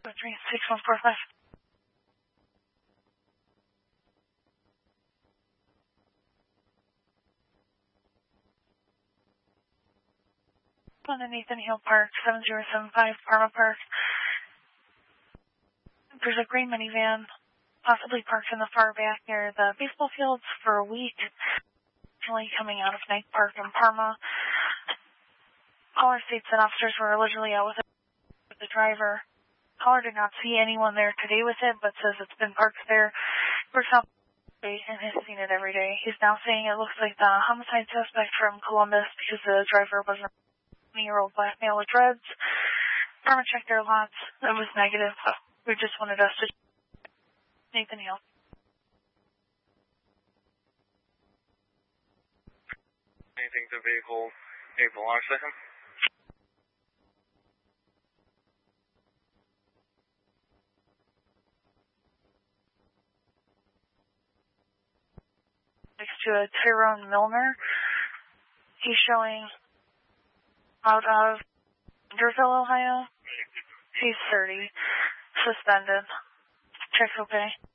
36145. On the Nathan Hill Park, 7075 Parma Park. There's a gray minivan possibly parked in the far back near the baseball fields for a week. Actually coming out of Knight Park in Parma. Caller states that officers were allegedly out with the driver. Caller did not see anyone there today with it, but says it's been parked there for some day and has seen it every day. He's now saying it looks like the homicide suspect from Columbus because the driver was a 20-year-old black male with dreads. Parma checked their lots. It was negative. We just wanted us to Nathan Hill. Anything to vehicle April on a second? Next to a Tyrone Milner. He's showing out of Underville, Ohio. He's 30. Suspended. Check okay.